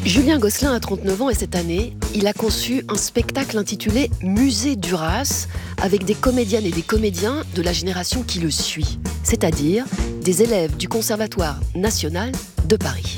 Julien Gosselin a 39 ans et cette année, il a conçu un spectacle intitulé Musée Duras avec des comédiennes et des comédiens de la génération qui le suit, c'est-à-dire des élèves du Conservatoire national de Paris.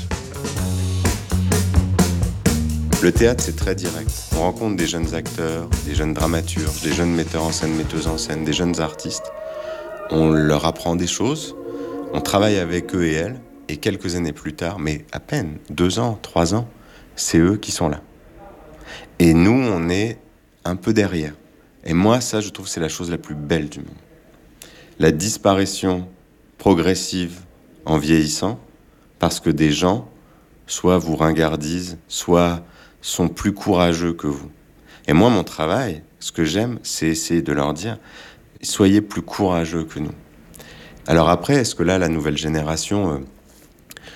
Le théâtre, c'est très direct. On rencontre des jeunes acteurs, des jeunes dramaturges, des jeunes metteurs en scène, metteuses en scène, des jeunes artistes. On leur apprend des choses, on travaille avec eux et elles, et quelques années plus tard, mais à peine 2 ans, 3 ans, c'est eux qui sont là. Et nous, on est un peu derrière. Et moi, ça, je trouve que c'est la chose la plus belle du monde. La disparition progressive en vieillissant, parce que des gens, soit vous ringardisent, soit sont plus courageux que vous. Et moi, mon travail, ce que j'aime, c'est essayer de leur dire « Soyez plus courageux que nous ». Alors après, est-ce que là, la nouvelle génération m'apprend ?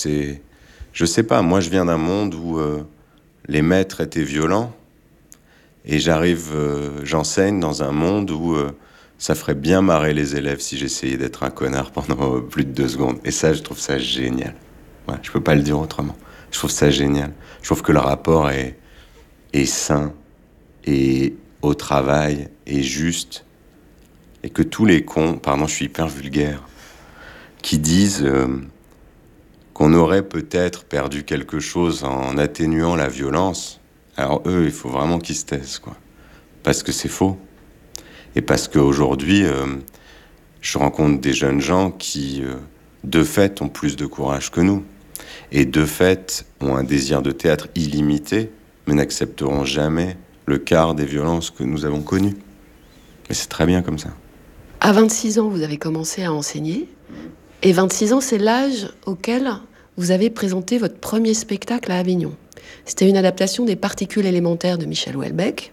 Je sais pas, moi je viens d'un monde où les maîtres étaient violents et j'enseigne dans un monde où ça ferait bien marrer les élèves si j'essayais d'être un connard pendant plus de 2 secondes. Et ça, je trouve ça génial. Ouais, je peux pas le dire autrement. Je trouve ça génial. Je trouve que le rapport est sain et au travail est juste et que tous les cons, pardon, je suis hyper vulgaire, qui disent qu'on aurait peut-être perdu quelque chose en atténuant la violence, alors eux, il faut vraiment qu'ils se taisent, quoi. Parce que c'est faux. Et parce qu'aujourd'hui, je rencontre des jeunes gens qui, de fait, ont plus de courage que nous. Et de fait, ont un désir de théâtre illimité, mais n'accepteront jamais le quart des violences que nous avons connues. Et c'est très bien comme ça. À 26 ans, vous avez commencé à enseigner. Et 26 ans, c'est l'âge auquel vous avez présenté votre premier spectacle à Avignon. C'était une adaptation des Particules élémentaires de Michel Houellebecq.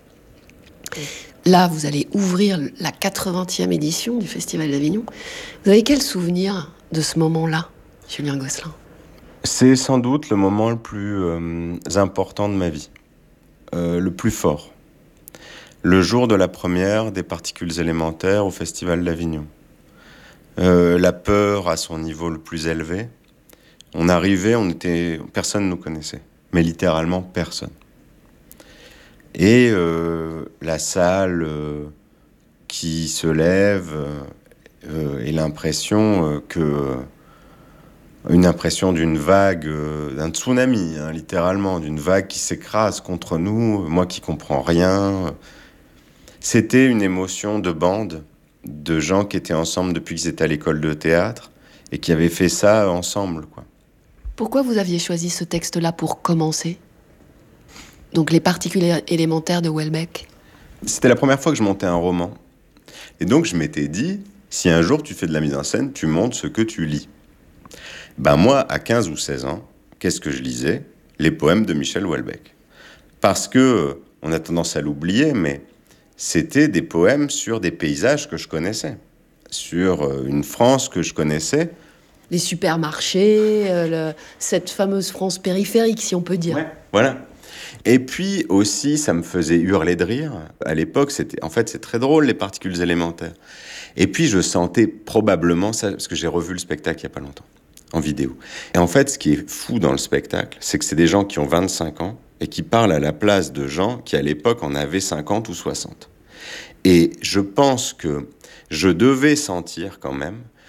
Là, vous allez ouvrir la 80e édition du Festival d'Avignon. Vous avez quel souvenir de ce moment-là, Julien Gosselin ? C'est sans doute le moment le plus important de ma vie, le plus fort. Le jour de la première des Particules élémentaires au Festival d'Avignon. La peur à son niveau le plus élevé. On arrivait, personne ne nous connaissait, mais littéralement personne. Et la salle qui se lève et l'impression une impression d'une vague, d'un tsunami, hein, littéralement, d'une vague qui s'écrase contre nous, moi qui comprends rien. C'était une émotion de bande, de gens qui étaient ensemble depuis qu'ils étaient à l'école de théâtre et qui avaient fait ça ensemble, quoi. Pourquoi vous aviez choisi ce texte-là pour commencer ? Donc les Particules élémentaires de Houellebecq. C'était la première fois que je montais un roman. Et donc je m'étais dit, si un jour tu fais de la mise en scène, tu montes ce que tu lis. Ben moi, à 15 ou 16 ans, qu'est-ce que je lisais ? Les poèmes de Michel Houellebecq. Parce que, on a tendance à l'oublier, mais c'était des poèmes sur des paysages que je connaissais, sur une France que je connaissais. Les supermarchés, cette fameuse France périphérique, si on peut dire. Ouais, voilà. Et puis aussi, ça me faisait hurler de rire. À l'époque, c'est très drôle, les particules élémentaires. Et puis, je sentais probablement ça, parce que j'ai revu le spectacle il n'y a pas longtemps, en vidéo. Et en fait, ce qui est fou dans le spectacle, c'est que c'est des gens qui ont 25 ans et qui parlent à la place de gens qui, à l'époque, en avaient 50 ou 60. Et je pense que je devais sentir quand même